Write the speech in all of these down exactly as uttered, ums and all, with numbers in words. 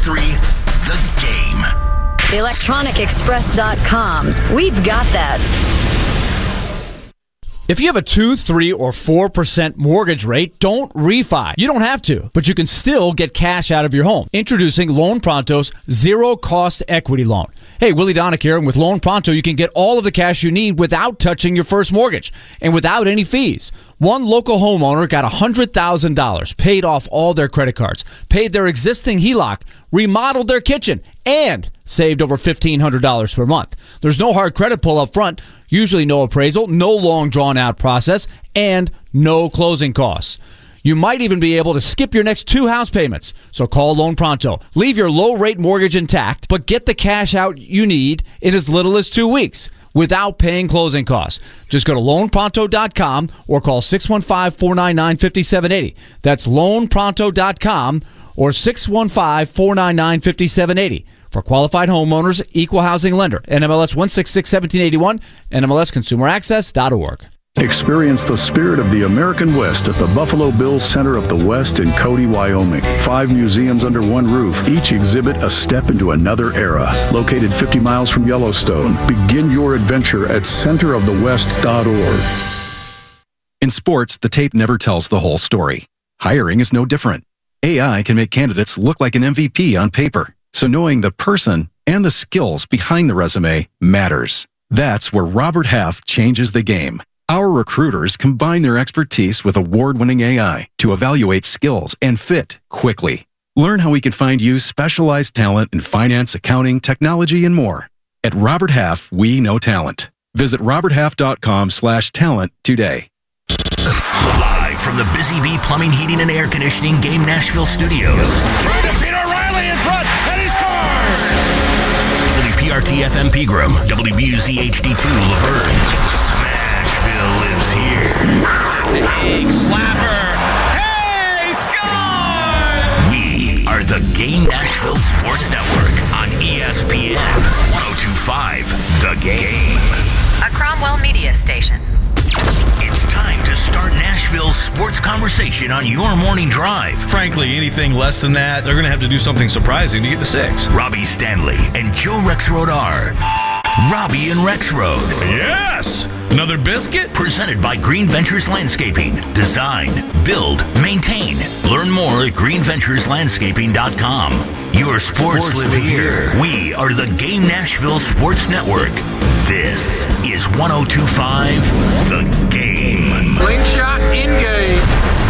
three, The Game. electronic express dot com. We've got that. If you have a two, three, or four percent mortgage rate, don't refi. You don't have to, but you can still get cash out of your home. Introducing Loan Pronto's zero-cost equity loan. Hey, Willie Donick here, and with Loan Pronto, you can get all of the cash you need without touching your first mortgage and without any fees. One local homeowner got one hundred thousand dollars, paid off all their credit cards, paid their existing H E L O C, remodeled their kitchen, and saved over fifteen hundred dollars per month. There's no hard credit pull up front, usually no appraisal, no long drawn-out process, and no closing costs. You might even be able to skip your next two house payments. So call Loan Pronto. Leave your low-rate mortgage intact, but get the cash out you need in as little as two weeks without paying closing costs. Just go to loan pronto dot com or call six one five, four nine nine, five seven eight zero. That's loan pronto dot com or six one five, four nine nine, five seven eight zero. For qualified homeowners, equal housing lender. N M L S one six six, one seven eight one, N M L S consumer access dot org. Experience the spirit of the American West at the Buffalo Bills Center of the West in Cody, Wyoming. Five museums under one roof. Each exhibit a step into another era. Located fifty miles from Yellowstone. Begin your adventure at center of the west dot org. In sports, the tape never tells the whole story. Hiring is no different. A I can make candidates look like an M V P on paper. So knowing the person and the skills behind the resume matters. That's where Robert Half changes the game. Our recruiters combine their expertise with award-winning A I to evaluate skills and fit quickly. Learn how we can find you specialized talent in finance, accounting, technology, and more. At Robert Half, we know talent. Visit robert half dot com slash talent today. Live from the Busy Bee Plumbing, Heating, and Air Conditioning Game Nashville studios. Trying to beat O'Reilly in front, and he scores! W P R T F M Pegram, W B U Z H D two Laverne. Smashville lives here. Big slapper. Hey, score! We are the Game Nashville Sports Network on E S P N one oh two point five, The Game. A Cromwell media station. It's time to start Nashville's sports conversation on your morning drive. Frankly, anything less than that, they're going to have to do something surprising to get to six. Robbie Stanley and Joe Rexrode are Robbie and Rexrode. Yes! Another biscuit? Presented by Green Ventures Landscaping. Design, build, maintain. Learn more at green ventures landscaping dot com. Your sports, sports live, live here. here. We are the Game Nashville Sports Network. This is one oh two point five, The Game. Slingshot in-game.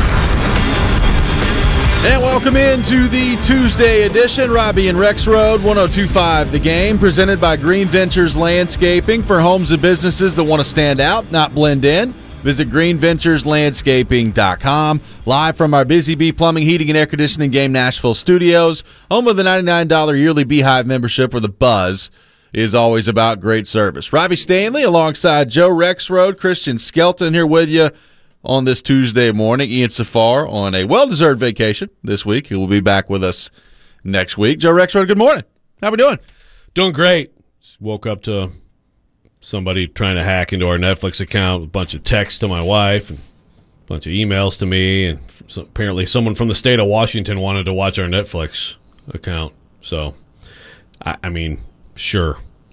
And welcome into the Tuesday edition. Robbie and Rexrode, one oh two point five The Game, presented by Green Ventures Landscaping for homes and businesses that want to stand out, not blend in. Visit green ventures landscaping dot com. Live from our Busy Bee Plumbing, Heating, and Air Conditioning Game Nashville studios, home of the ninety-nine dollars yearly Beehive membership, where the buzz is always about great service. Robbie Stanley alongside Joe Rexrode, Christian Skelton here with you on this Tuesday morning. Ian Safar on a well-deserved vacation this week. He will be back with us next week. Joe Rexrode, good morning. How we doing? Doing great. Just woke up to somebody trying to hack into our Netflix account, a bunch of texts to my wife and a bunch of emails to me, and so apparently someone from the state of Washington wanted to watch our Netflix account. So, I, I mean, sure.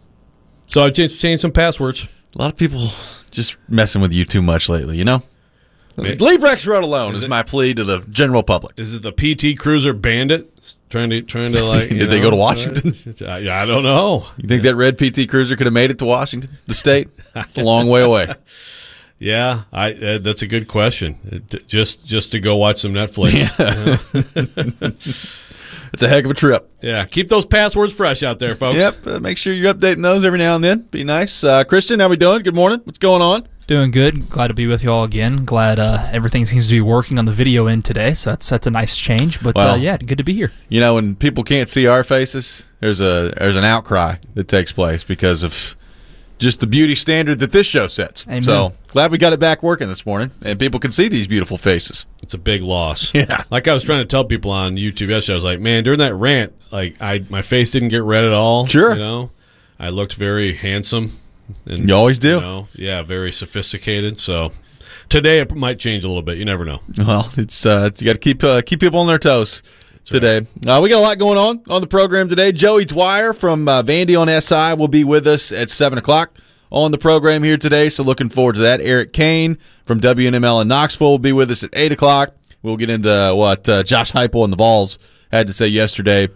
So I changed, changed some passwords. A lot of people just messing with you too much lately, you know? It, Leave Rexrode alone is, is it, my plea to the general public. Is it the P T Cruiser Bandit trying to trying to like? Did you they know, go to Washington? Uh, yeah, I don't know. You think that red P T Cruiser could have made it to Washington, the state? It's a long way away. Yeah, I. Uh, that's a good question. It, just just to go watch some Netflix. Yeah. It's a heck of a trip. Yeah, keep those passwords fresh out there, folks. Yep, uh, make sure you're updating those every now and then. Be nice. Uh, Christian, how we doing? Good morning. What's going on? Doing good. Glad to be with you all again. Glad uh, everything seems to be working on the video end today, so that's that's a nice change. But well, uh, yeah, good to be here. You know, when people can't see our faces, there's a there's an outcry that takes place because of just the beauty standard that this show sets. Amen. So glad we got it back working this morning, and people can see these beautiful faces. It's a big loss. Yeah. Like I was trying to tell people on YouTube yesterday, I was like, man, during that rant, like I my face didn't get red at all. Sure. You know, I looked very handsome. And, you always do. You know, yeah, very sophisticated. So today it might change a little bit. You never know. Well, it's uh, you got to keep uh, keep people on their toes. today. Uh, we got a lot going on on the program today. Joey Dwyer from uh, Vandy on S I will be with us at seven o'clock on the program here today, so looking forward to that. Eric Kane from W N M L in Knoxville will be with us at eight o'clock. We'll get into what uh, Josh Heupel and the Vols had to say yesterday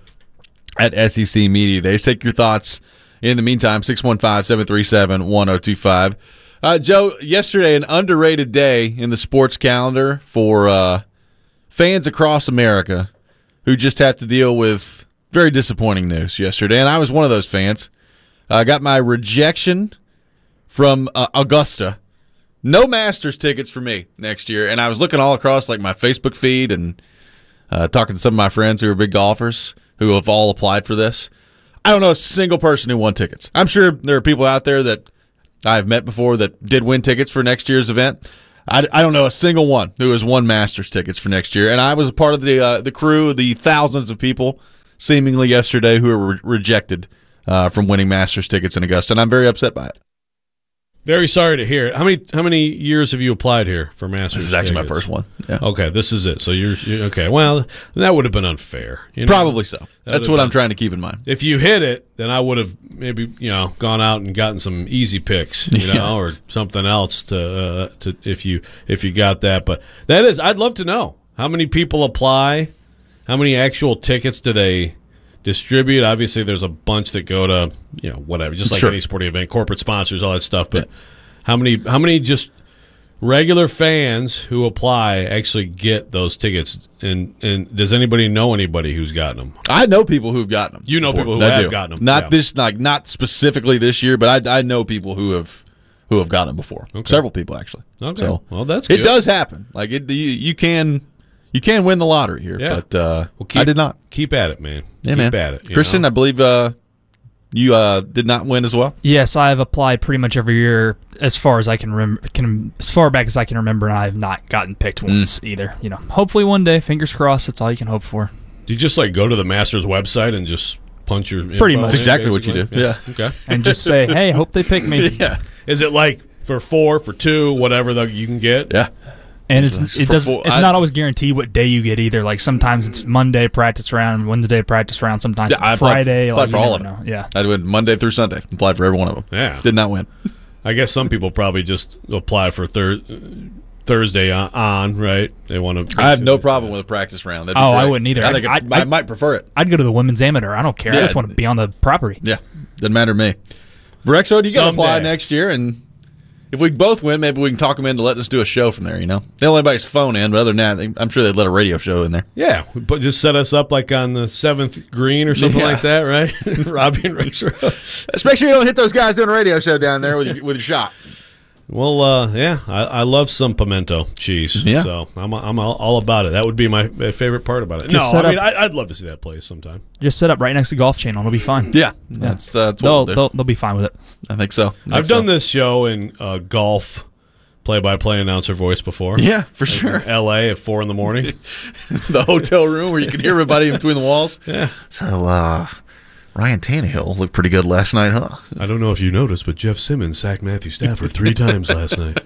at S E C Media Days. Take your thoughts in the meantime, six one five, seven three seven, one zero two five. Uh, Joe, yesterday, an underrated day in the sports calendar for uh, fans across America who just have to deal with very disappointing news yesterday, and I was one of those fans. I uh, got my rejection from uh, Augusta. No Masters tickets for me next year, and I was looking all across like my Facebook feed and uh, talking to some of my friends who are big golfers who have all applied for this. I don't know a single person who won tickets. I'm sure there are people out there that I've met before that did win tickets for next year's event. I, I don't know a single one who has won Masters tickets for next year, and I was a part of the uh, the crew, the thousands of people seemingly yesterday who were re- rejected uh, from winning Masters tickets in Augusta, and I'm very upset by it. Very sorry to hear it. How many how many years have you applied here for Masters? This is actually tickets? my first one. Yeah. Okay, this is it. So you're, you're okay. Well, that would have been unfair. You know? Probably so. That's what been, I'm trying to keep in mind. If you hit it, then I would have maybe you know gone out and gotten some easy picks, you know, yeah. or something else to uh, to if you if you got that. But that is, I'd love to know how many people apply, how many actual tickets do they distribute. Obviously, there's a bunch that go to you know whatever, just like sure. any sporting event, corporate sponsors, all that stuff. But yeah. how many how many just regular fans who apply actually get those tickets? And and does anybody know anybody who's gotten them? I know people who've gotten them. You know before. people who I have do. gotten them. Not yeah. this, like not specifically this year, but I I know people who have who have gotten them before. Okay. Several people actually. Okay, so well that's good. It does happen. Like it, you, you can. You can win the lottery here, yeah. but uh, well, keep, I did not. Keep at it, man. Yeah, keep man. at it. Christian, know? I believe uh, you uh, did not win as well. Yes, I've applied pretty much every year as far as I can remember, can as far back as I can remember, and I have not gotten picked once mm. either. You know, hopefully one day, fingers crossed. That's all you can hope for. Do you just like go to the Masters website and just punch your pretty much That's exactly basically? what you do? Yeah. yeah. Okay. And just say, hey, hope they pick me. Yeah. Is it like for four, for two, whatever the, you can get? Yeah. And it's it does it's I, not always guaranteed what day you get either. Like sometimes it's Monday practice round, Wednesday practice round. Sometimes yeah, it's Friday. Applied like, for all of them. them. Yeah, I went Monday through Sunday. Applied for every one of them. Yeah, did not win. I guess some people probably just apply for thir- Thursday on, on. Right? They want to. I have no problem with a practice round. That'd be oh, great. I wouldn't either. I think I'd, it, I I'd, might prefer it. I'd go to the women's amateur. I don't care. Yeah. I just want to be on the property. Yeah, doesn't matter to me. Brexo, you got to apply next year and. If we both win, maybe we can talk them into letting us do a show from there, you know? They'll let anybody's phone in, but other than that, I'm sure they'd let a radio show in there. Yeah, but just set us up like on the seventh green or something yeah. like that, right? Robbie and Rex. Just make sure you don't hit those guys doing a radio show down there with your, with your shot. Well, uh, yeah, I, I love some pimento cheese, yeah. so I'm I'm all, all about it. That would be my favorite part about it. Just no, I mean, up, I, I'd love to see that place sometime. Just set up right next to Golf Channel. It'll be fine. Yeah, yeah. that's, uh, that's what they'll, we'll do. they'll, they'll be fine with it. I think so. I think I've so. done this show in uh, golf play-by-play announcer voice before. Yeah, for like sure. In L A at four in the morning. The hotel room where you can hear everybody in between the walls. Yeah. So, uh, Ryan Tannehill looked pretty good last night, huh? I don't know if you noticed, but Jeff Simmons sacked Matthew Stafford three times last night.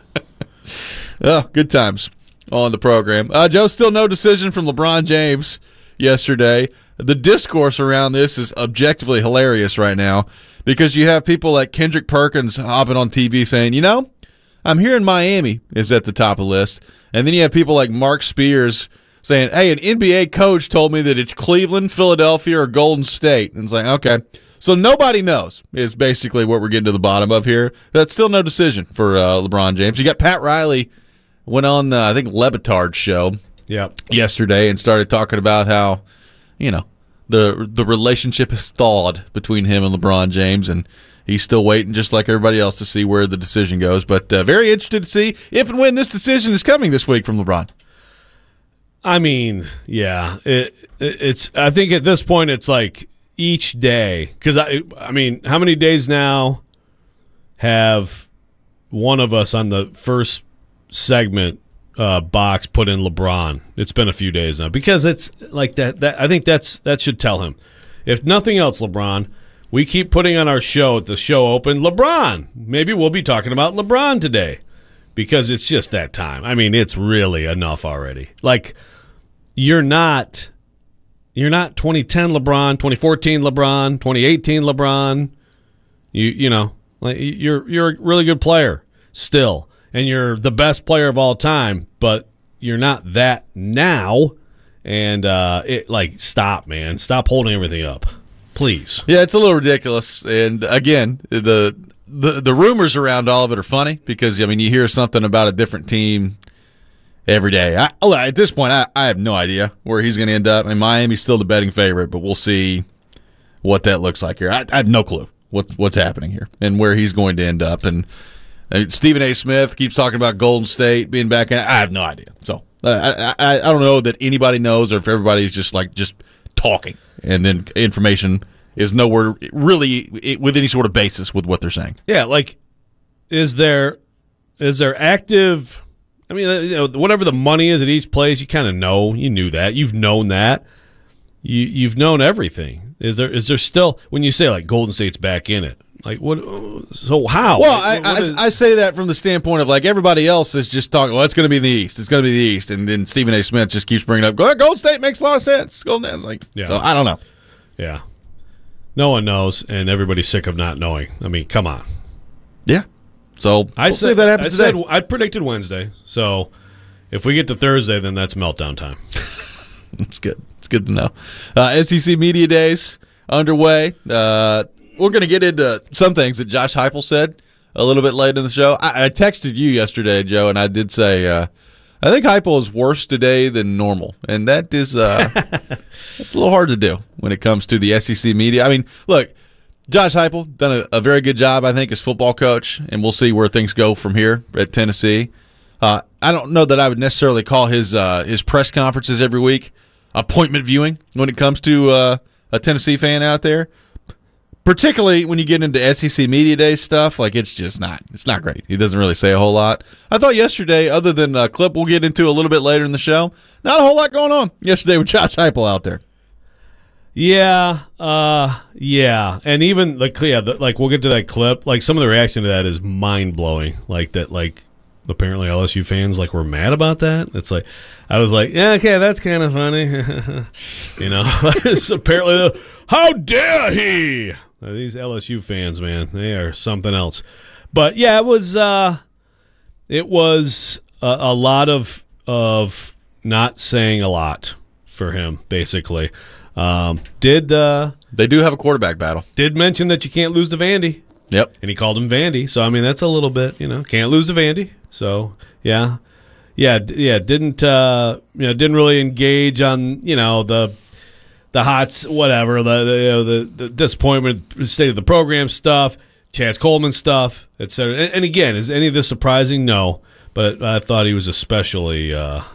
Oh, good times on the program. Uh, Joe, still no decision from LeBron James yesterday. The discourse around this is objectively hilarious right now because you have people like Kendrick Perkins hopping on T V saying, you know, I'm here in Miami is at the top of the list. And then you have people like Mark Spears saying, hey, an N B A coach told me that it's Cleveland, Philadelphia, or Golden State. And it's like, okay. So nobody knows is basically what we're getting to the bottom of here. That's still no decision for uh, LeBron James. You got Pat Riley went on, uh, I think, Lebitard's show yep. yesterday and started talking about how, you know, the the relationship is thawed between him and LeBron James, and he's still waiting, just like everybody else, to see where the decision goes. But uh, very interested to see if and when this decision is coming this week from LeBron. I mean, yeah, it, it, it's. I think at this point it's like each day, because I, I mean, how many days now have one of us on the first segment uh, box put in LeBron? It's been a few days now because it's like that. That I think that's that should tell him, if nothing else, LeBron. We keep putting on our show at the show open, LeBron. Maybe we'll be talking about LeBron today because it's just that time. I mean, it's really enough already. Like, you're not you're not twenty ten LeBron, twenty fourteen LeBron, twenty eighteen LeBron. You you know, like you're you're a really good player still, and you're the best player of all time, but you're not that now. And uh, it like stop, man, stop holding everything up, please. Yeah, it's a little ridiculous. And again, the the the rumors around all of it are funny because I mean you hear something about a different team every day. I, at this point, I, I have no idea where he's going to end up. I mean, Miami's still the betting favorite, but we'll see what that looks like here. I, I have no clue what what's happening here and where he's going to end up. And I mean, Stephen A. Smith keeps talking about Golden State being back in. I have no idea. So uh, I, I I don't know that anybody knows or if everybody's just like just talking and then information is nowhere really with any sort of basis with what they're saying. Yeah, like is there is there active? I mean, you know, whatever the money is at each place, you kind of know. You knew that. You've known that. You you've known everything. Is there is there still when you say like Golden State's back in it? Like what? So how? Well, what, I, what is, I I say that from the standpoint of like everybody else is just talking. Well, it's going to be the East. It's going to be the East, and then Stephen A. Smith just keeps bringing up Golden State makes a lot of sense. Golden State's like, yeah. So I don't know. Yeah, no one knows, and everybody's sick of not knowing. I mean, come on. Yeah. So I we'll said see if that happens I today. said I predicted Wednesday. So if we get to Thursday, then that's meltdown time. That's good. It's good to know. Uh, S E C Media Days underway. Uh, we're going to get into some things that Josh Heupel said a little bit late in the show. I, I texted you yesterday, Joe, and I did say uh, I think Heupel is worse today than normal, and that is uh, it's a little hard to do when it comes to the S E C media. I mean, look. Josh Heupel done a, a very good job, I think, as football coach, and we'll see where things go from here at Tennessee. Uh, I don't know that I would necessarily call his uh, his press conferences every week appointment viewing when it comes to uh, a Tennessee fan out there. Particularly when you get into S E C Media Day stuff, like it's just not it's not great. He doesn't really say a whole lot. I thought yesterday, other than a clip we'll get into a little bit later in the show, not a whole lot going on yesterday with Josh Heupel out there. Yeah, uh, yeah, and even like yeah, the, like we'll get to that clip. Like some of the reaction to that is mind blowing. Like that, like apparently L S U fans like were mad about that. It's like I was like, yeah, okay, that's kind of funny, you know. It's apparently, the, how dare he? Uh, these L S U fans, man, they are something else. But yeah, it was uh, it was a, a lot of of not saying a lot for him, basically. Um, did uh, they do have a quarterback battle? Did mention that you can't lose to Vandy. Yep, and he called him Vandy. So I mean, that's a little bit, you know, can't lose to Vandy. So yeah, yeah, yeah. Didn't uh, you know? Didn't really engage on you know the the hots, whatever the the, you know, the the disappointment, state of the program stuff, Chaz Coleman stuff, et cetera. And, and again, is any of this surprising? No, but I thought he was especially uh,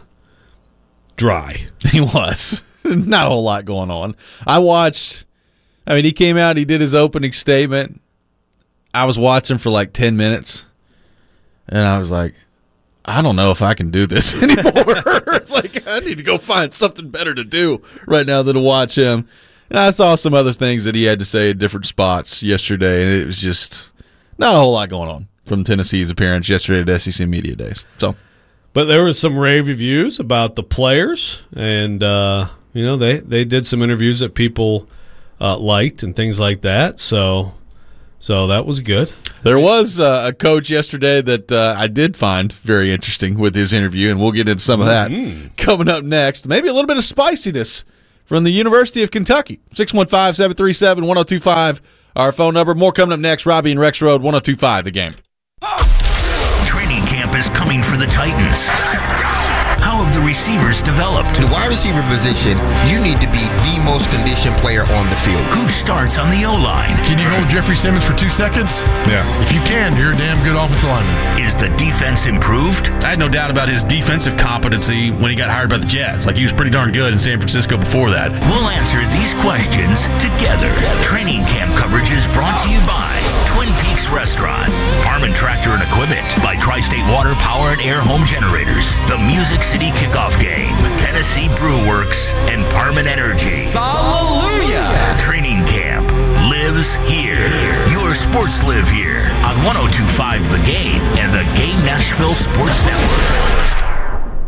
dry. He was. Not a whole lot going on. I watched, I mean, he came out, he did his opening statement. I was watching for like ten minutes, and I was like, I don't know if I can do this anymore. Like, I need to go find something better to do right now than to watch him. And I saw some other things that he had to say at different spots yesterday, and it was just not a whole lot going on from Tennessee's appearance yesterday at S E C Media Days. So, but there was some rave reviews about the players, and, uh, you know, they, they did some interviews that people uh, liked and things like that. So so that was good. There was uh, a coach yesterday that uh, I did find very interesting with his interview, and we'll get into some of that mm-hmm. coming up next. Maybe a little bit of spiciness from the University of Kentucky. six one five, seven three seven, one oh two five, our phone number. More coming up next. Robbie and Rex Road, one oh two five, The Game. Training camp is coming for the Titans. How have the receivers developed? The wide receiver position, you need to be the most conditioned player on the field. Who starts on the O-line? Can you hold Jeffrey Simmons for two seconds? Yeah. If you can, you're a damn good offensive lineman. Is the defense improved? I had no doubt about his defensive competency when he got hired by the Jets. Like, he was pretty darn good in San Francisco before that. We'll answer these questions together. Training camp coverage is brought to you by Twin Peaks Restaurant, Harmon Tractor and Equipment, by Tri-State Water, Power, and Air Home Generators, the Music City Kickoff Game, Tennessee Brew Works, and Parman Energy. Hallelujah! Training camp lives here. Your sports live here on one oh two point five The Game and the Game Nashville Sports Network.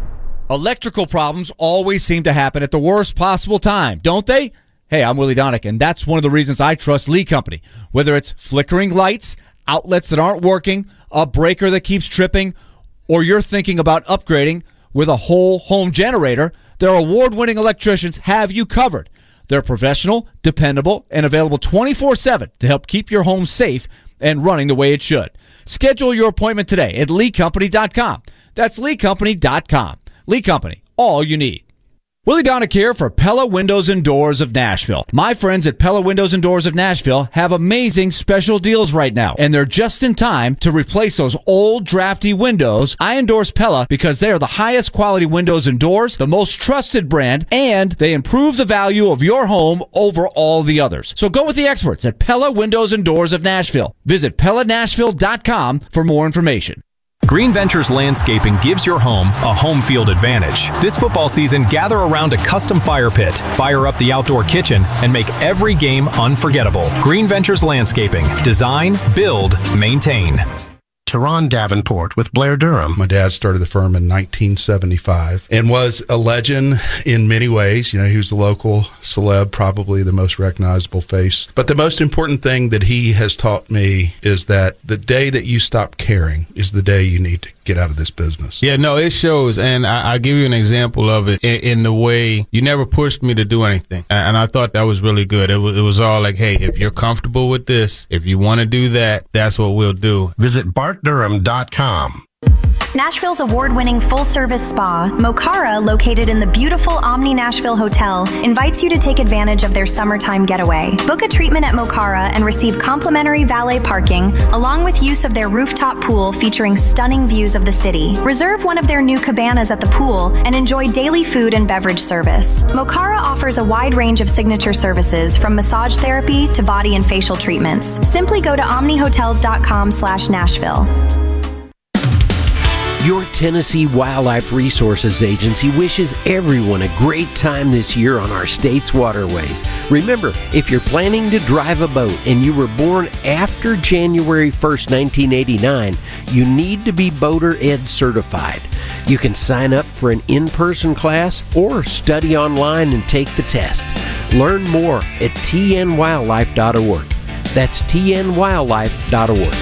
Electrical problems always seem to happen at the worst possible time, don't they? Hey, I'm Willie Donick, and that's one of the reasons I trust Lee Company. Whether it's flickering lights, outlets that aren't working, a breaker that keeps tripping, or you're thinking about upgrading with a whole home generator, their award-winning electricians have you covered. They're professional, dependable, and available twenty-four seven to help keep your home safe and running the way it should. Schedule your appointment today at lee company dot com. That's lee company dot com. Lee Company, all you need. Willie Donick here for Pella Windows and Doors of Nashville. My friends at Pella Windows and Doors of Nashville have amazing special deals right now, and they're just in time to replace those old drafty windows. I endorse Pella because they are the highest quality windows and doors, the most trusted brand, and they improve the value of your home over all the others. So go with the experts at Pella Windows and Doors of Nashville. Visit pella nashville dot com for more information. Green Ventures Landscaping gives your home a home field advantage. This football season, gather around a custom fire pit, fire up the outdoor kitchen, and make every game unforgettable. Green Ventures Landscaping. Design, build, maintain. Teron Davenport with Blair Durham. My dad started the firm in nineteen seventy-five and was a legend in many ways. You know, he was a local celeb, probably the most recognizable face. But the most important thing that he has taught me is that the day that you stop caring is the day you need to get out of this business. Yeah, no, it shows. And I, I'll give you an example of it in, in the way you never pushed me to do anything. And, and I thought that was really good. It was, it was all like, hey, if you're comfortable with this, if you want to do that, that's what we'll do. Visit bart durham dot com. Nashville's award-winning full-service spa, Mocara, located in the beautiful Omni Nashville Hotel, invites you to take advantage of their summertime getaway. Book a treatment at Mocara and receive complimentary valet parking, along with use of their rooftop pool featuring stunning views of the city. Reserve one of their new cabanas at the pool and enjoy daily food and beverage service. Mocara offers a wide range of signature services, from massage therapy to body and facial treatments. Simply go to omni hotels dot com slash Nashville. Your Tennessee Wildlife Resources Agency wishes everyone a great time this year on our state's waterways. Remember, if you're planning to drive a boat and you were born after January first, nineteen eighty-nine, you need to be Boater Ed certified. You can sign up for an in-person class or study online and take the test. Learn more at t n wildlife dot org. That's t n wildlife dot org.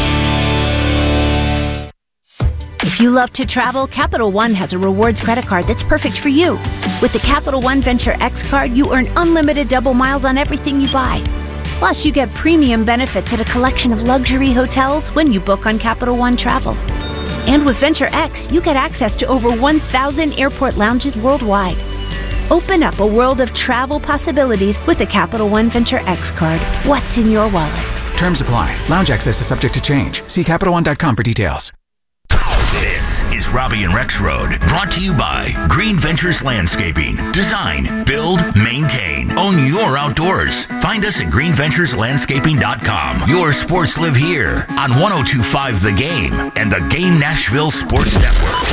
If you love to travel, Capital One has a rewards credit card that's perfect for you. With the Capital One Venture X card, you earn unlimited double miles on everything you buy. Plus, you get premium benefits at a collection of luxury hotels when you book on Capital One Travel. And with Venture X, you get access to over one thousand airport lounges worldwide. Open up a world of travel possibilities with the Capital One Venture X card. What's in your wallet? Terms apply. Lounge access is subject to change. See capital one dot com for details. This is Robbie and Rex Road, brought to you by Green Ventures Landscaping. Design, build, maintain. Own your outdoors. Find us at green ventures landscaping dot com. Your sports live here on one oh two point five The Game and the Game Nashville Sports Network.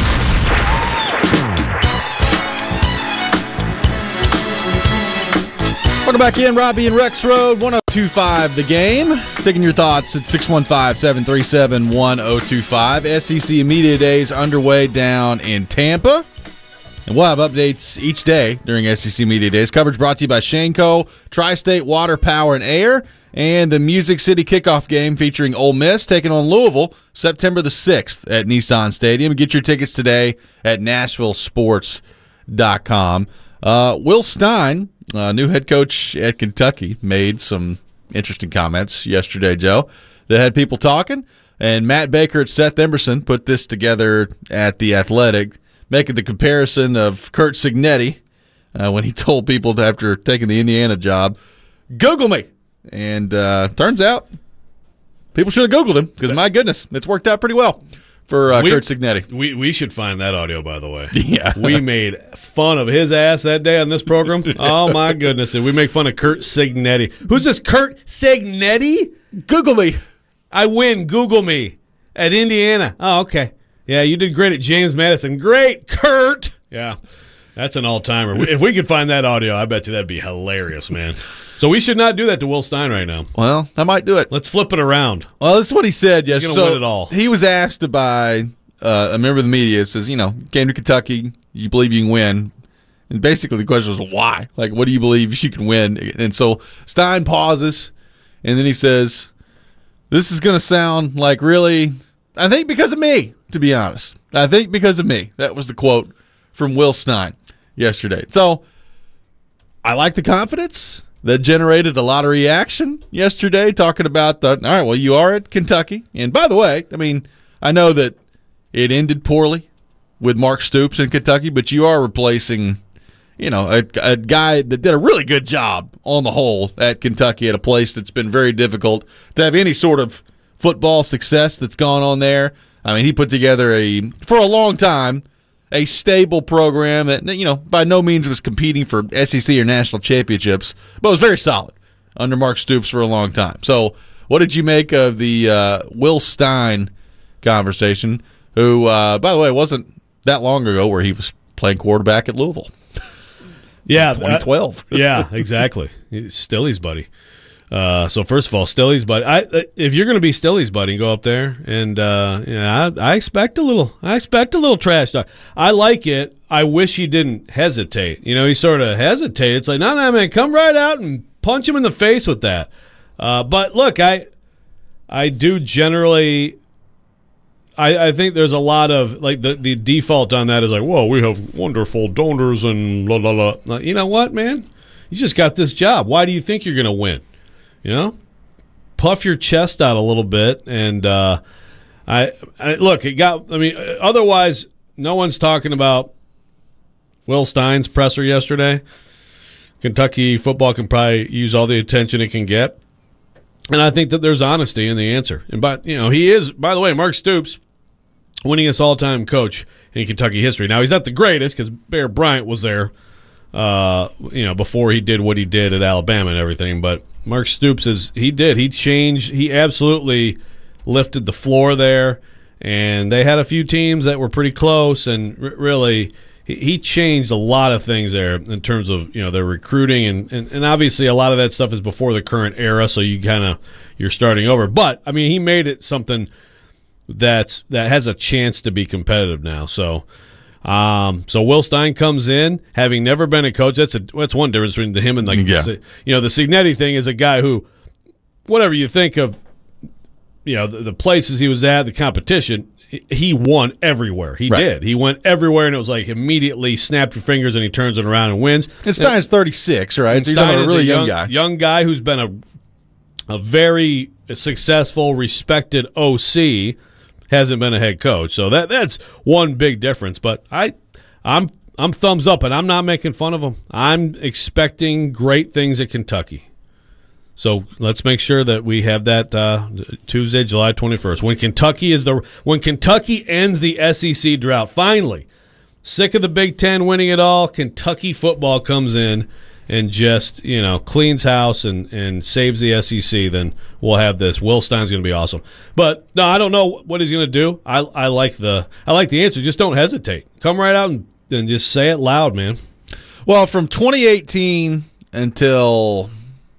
Welcome back in, Robbie and Rex Road, one oh two point five The Game. Taking your thoughts at six one five, seven three seven, one oh two five. S E C Media Days underway down in Tampa. And we'll have updates each day during S E C Media Days. Coverage brought to you by Shanco, Tri-State Water, Power, and Air, and the Music City kickoff game featuring Ole Miss taking on Louisville September the sixth at Nissan Stadium. Get your tickets today at nashville sports dot com. Uh, Will Stein, Uh, new head coach at Kentucky, made some interesting comments yesterday, Joe, that had people talking. And Matt Baker at Seth Emerson put this together at The Athletic, making the comparison of Curt Cignetti uh, when he told people after taking the Indiana job, Google me. And uh, turns out people should have Googled him because, my goodness, it's worked out pretty well for uh, we, Curt Cignetti. We we should find that audio, by the way. Yeah. We made fun of his ass that day on this program. Oh, my goodness. Did we make fun of Curt Cignetti? Who's this Curt Cignetti? Google me. I win. Google me. At Indiana. Oh, okay. Yeah, you did great at James Madison. Great, Curt. Yeah, that's an all-timer. If we could find that audio, I bet you that'd be hilarious, man. So we should not do that to Will Stein right now. Well, I might do it. Let's flip it around. Well, this is what he said yesterday. He's going to so win it all. He was asked by uh, a member of the media says, you know, came to Kentucky, you believe you can win. And basically the question was, why? Like, what do you believe you can win? And so Stein pauses, and then he says, this is going to sound like really, I think because of me, to be honest. I think because of me. That was the quote from Will Stein yesterday. So I like the confidence. That generated a lot of reaction yesterday, talking about the, all right, well, you are at Kentucky. And by the way, I mean, I know that it ended poorly with Mark Stoops in Kentucky, but you are replacing, you know, a, a guy that did a really good job on the whole at Kentucky, at a place that's been very difficult to have any sort of football success that's gone on there. I mean, he put together a, for a long time, a stable program that, you know, by no means was competing for S E C or national championships, but was very solid under Mark Stoops for a long time. So what did you make of the uh, Will Stein conversation, who, uh, by the way, wasn't that long ago where he was playing quarterback at Louisville? Yeah. twenty twelve. Uh, yeah, exactly. Stilley's buddy. Uh, so first of all, Stilley's buddy. I, if you're going to be Stilley's buddy, go up there, and uh, yeah, I, I expect a little. I expect a little trash talk. I like it. I wish he didn't hesitate. You know, he sort of hesitated. It's like, no, no, man, come right out and punch him in the face with that. Uh, but look, I, I do generally. I, I think there's a lot of like the the default on that is like, whoa, we have wonderful donors and blah blah blah. You know what, man? You just got this job. Why do you think you're going to win? You know, puff your chest out a little bit, and uh, I, I look. It got. I mean, otherwise, no one's talking about Will Stein's presser yesterday. Kentucky football can probably use all the attention it can get, and I think that there's honesty in the answer. And but you know, he is. By the way, Mark Stoops, winningest all-time coach in Kentucky history. Now he's not the greatest because Bear Bryant was there. Uh, you know, before he did what he did at Alabama and everything, but Mark Stoops is he did he changed he absolutely lifted the floor there, and they had a few teams that were pretty close, and r- really he, he changed a lot of things there in terms of, you know, their recruiting, and, and, and obviously a lot of that stuff is before the current era, so you kind of you're starting over. But I mean, he made it something that's that has a chance to be competitive now. So. Um, so Will Stein comes in, having never been a coach. That's a that's one difference between him and like yeah. the, you know the Cignetti thing is a guy who, whatever you think of, you know the, the places he was at, the competition, he won everywhere. He right. did. He went everywhere, and it was like immediately snap your fingers, and he turns it around and wins. And Stein's thirty-six, right? And so he's Stein a really is a young, young guy. Young guy who's been a a very successful, respected O C. Hasn't been a head coach, so that that's one big difference. But I, I'm I'm thumbs up, and I'm not making fun of him. I'm expecting great things at Kentucky. So let's make sure that we have that uh, Tuesday, July twenty-first, when Kentucky is the when Kentucky ends the S E C drought. Finally, sick of the Big Ten winning it all. Kentucky football comes in and just, you know, cleans house and, and saves the S E C, then we'll have this. Will Stein's going to be awesome. But no, I don't know what he's going to do. I I like the I like the answer. Just don't hesitate. Come right out and, and just say it loud, man. Well, from twenty eighteen until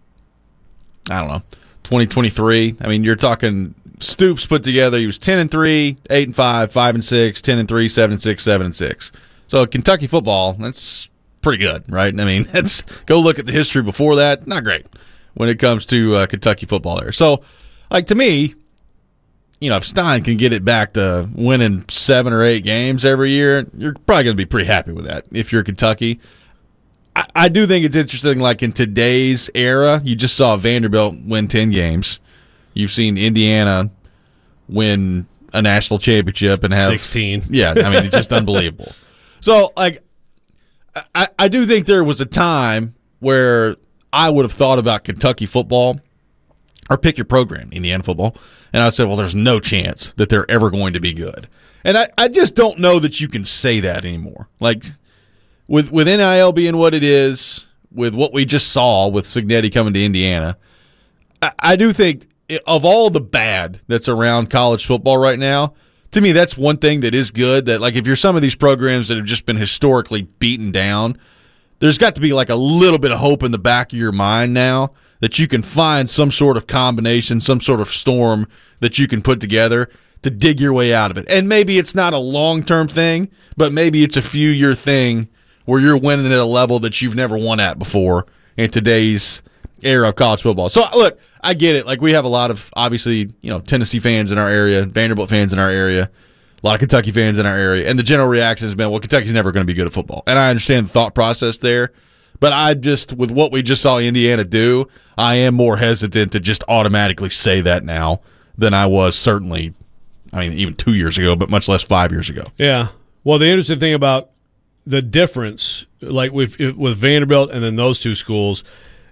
I don't know twenty twenty-three. I mean, you're talking Stoops put together. He was ten and three, eight and five, five and six, ten and three, seven and six, seven and six. So Kentucky football, that's pretty good, right? I mean, that's go look at the history before that. Not great when it comes to uh, Kentucky football there. So, like, to me, you know, if Stein can get it back to winning seven or eight games every year, you're probably going to be pretty happy with that if you're Kentucky. I, I do think it's interesting, like, in today's era, you just saw Vanderbilt win ten games. You've seen Indiana win a national championship and have sixteen. Yeah, I mean, it's just unbelievable. So, like, I, I do think there was a time where I would have thought about Kentucky football or pick your program, Indiana football, and I said, well, there's no chance that they're ever going to be good. And I, I just don't know that you can say that anymore. Like, with, with N I L being what it is, with what we just saw with Cignetti coming to Indiana, I, I do think of all the bad that's around college football right now, to me, that's one thing that is good, that, like, if you're some of these programs that have just been historically beaten down, there's got to be, like, a little bit of hope in the back of your mind now that you can find some sort of combination, some sort of storm that you can put together to dig your way out of it. And maybe it's not a long-term thing, but maybe it's a few-year thing where you're winning at a level that you've never won at before in today's era of college football. So, look, I get it. Like, we have a lot of, obviously, you know, Tennessee fans in our area, Vanderbilt fans in our area, a lot of Kentucky fans in our area, and the general reaction has been, well, Kentucky's never going to be good at football. And I understand the thought process there, but I just, with what we just saw Indiana do, I am more hesitant to just automatically say that now than I was certainly, I mean, even two years ago, but much less five years ago. Yeah. Well, the interesting thing about the difference, like with with Vanderbilt and then those two schools,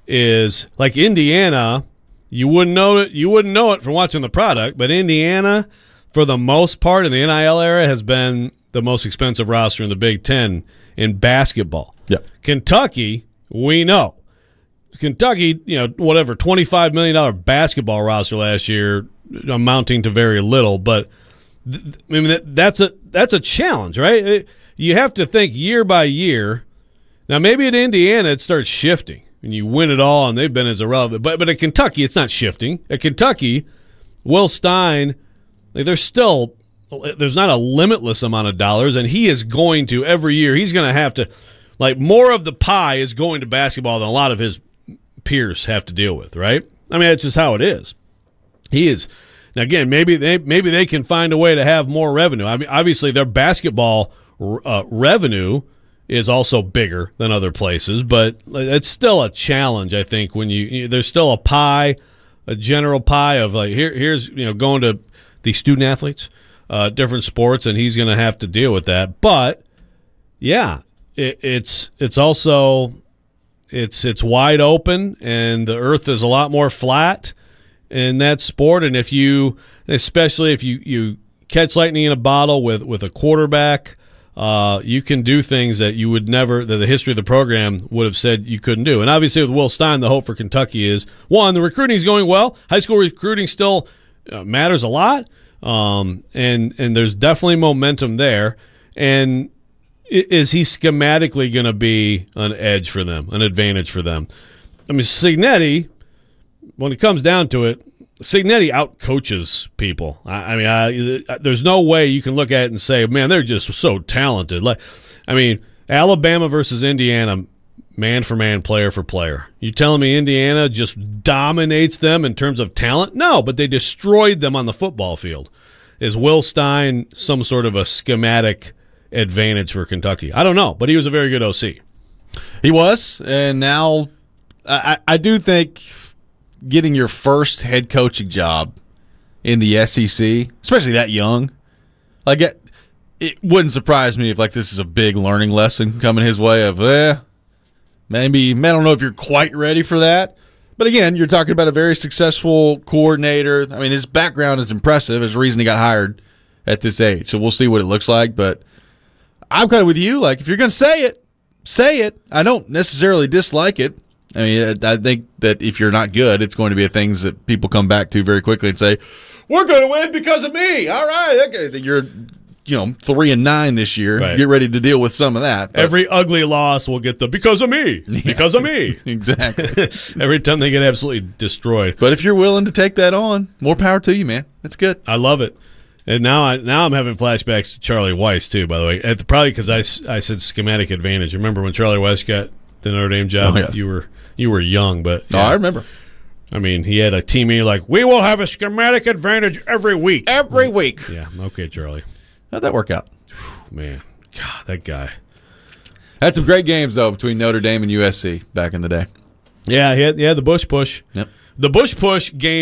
is like Indiana, you wouldn't know it. You wouldn't know it from watching the product, but Indiana, for the most part, in the N I L era, has been the most expensive roster in the Big Ten in basketball. Yep. Kentucky, we know. Kentucky, you know, whatever, twenty-five million dollars basketball roster last year, amounting to very little. But th- I mean, that, that's a that's a challenge, right? It, you have to think year by year. Now, maybe at Indiana it starts shifting, and you win it all, and they've been as irrelevant. But but at Kentucky, it's not shifting. At Kentucky, Will Stein, like, there's still there's not a limitless amount of dollars, and he is going to every year. He's going to have to, like, more of the pie is going to basketball than a lot of his peers have to deal with, right? I mean, that's just how it is. He is. Now, again, maybe they maybe they can find a way to have more revenue. I mean, obviously, their basketball uh, revenue is also bigger than other places, but it's still a challenge, I think, when you there's still a pie, a general pie of, like, here here's, you know, going to the student athletes, uh, different sports, and he's going to have to deal with that. But yeah, it, it's it's also it's it's wide open, and the earth is a lot more flat in that sport. And if you, especially if you, you catch lightning in a bottle with, with a quarterback, uh, you can do things that you would never, that the history of the program would have said you couldn't do. And obviously with Will Stein, the hope for Kentucky is, one, the recruiting is going well. High school recruiting still uh, matters a lot. Um, and, and there's definitely momentum there. And is he schematically going to be an edge for them, an advantage for them? I mean, Cignetti, when it comes down to it, Cignetti outcoaches people. I, I mean, I, there's no way you can look at it and say, man, they're just so talented. Like, I mean, Alabama versus Indiana, man for man, player for player. You telling me Indiana just dominates them in terms of talent? No, but they destroyed them on the football field. Is Will Stein some sort of a schematic advantage for Kentucky? I don't know, but he was a very good O C. He was, and now I, I do think getting your first head coaching job in the S E C, especially that young, like it, it wouldn't surprise me if, like, this is a big learning lesson coming his way of, eh, maybe, I don't know if you're quite ready for that. But again, you're talking about a very successful coordinator. I mean, his background is impressive. There's a reason he got hired at this age. So we'll see what it looks like. But I'm kind of with you. Like, if you're going to say it, say it. I don't necessarily dislike it. I mean, I think that if you're not good, it's going to be a things that people come back to very quickly and say, we're going to win because of me. All right. Okay. You're, you know, three and nine this year. Right. Get ready to deal with some of that. But every ugly loss will get the because of me. Yeah. Because of me. Exactly. Every time they get absolutely destroyed. But if you're willing to take that on, more power to you, man. That's good. I love it. And now, I, now I'm having flashbacks to Charlie Weiss, too, by the way. At the, probably because I, I said schematic advantage. Remember when Charlie Weiss got the Notre Dame job? Oh, yeah. You were you were young, but yeah. Oh, I remember. I mean, he had a team meeting like, we will have a schematic advantage every week. Every week. Yeah, okay, Charlie. How'd that work out? Man, God, that guy. Had some great games, though, between Notre Dame and U S C back in the day. Yeah, he had, he had the Bush push. Yep. The Bush push game.